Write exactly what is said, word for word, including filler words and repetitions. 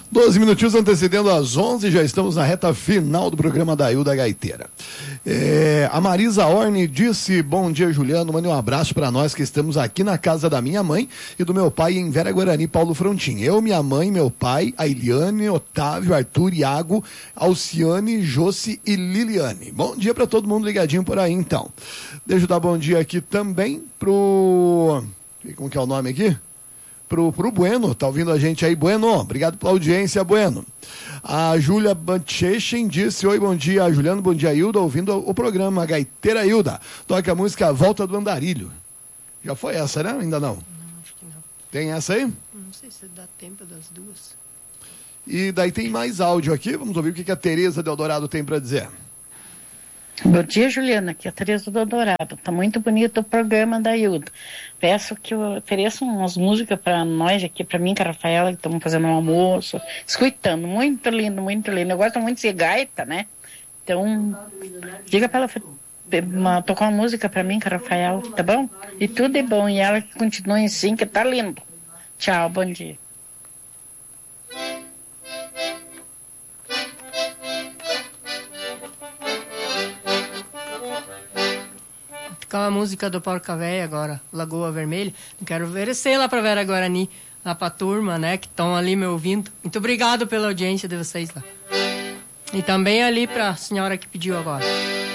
doze minutinhos antecedendo às onze, já estamos na reta final do programa da Ailda Gaiteira. É, a Marisa Orne disse, bom dia Juliano, mande um abraço para nós que estamos aqui na casa da minha mãe e do meu pai em Vera Guarani, Paulo Frontin. Eu, minha mãe, meu pai, a Eliane, Otávio, Arthur, Iago, Alciane, Josi e Liliane. Bom dia para todo mundo ligadinho por aí então. Deixa eu dar bom dia aqui também pro... Como que é o nome aqui? Pro, pro Bueno, tá ouvindo a gente aí, Bueno, obrigado pela audiência, Bueno. A Júlia Banchechen disse, oi, bom dia, Juliano, bom dia, Hilda, ouvindo o programa Gaiteira Hilda, toca a música Volta do Andarilho. Já foi essa, né? Ainda não? Não, acho que não. Tem essa aí? Não sei se dá tempo das duas. E daí tem mais áudio aqui, vamos ouvir o que, que a Tereza Deodorado tem para dizer. Bom dia, Juliana, aqui é a Tereza do Dourado. Tá muito bonito o programa da Hilda. Peço que eu ofereça umas músicas para nós aqui, para mim, com a Rafaela, que estamos fazendo um almoço, escutando. Muito lindo, muito lindo. Eu gosto muito de gaita, né? Então, diga para ela tocar uma música para mim, com a Rafaela, tá bom? E tudo é bom, e ela que continue assim, que tá lindo. Tchau, bom dia. Tocar uma música do Porca Véia agora, Lagoa Vermelha. Quero oferecer lá para Vera Guarani, lá para a turma, né, que estão ali me ouvindo. Muito obrigado pela audiência de vocês lá. E também ali para a senhora que pediu agora.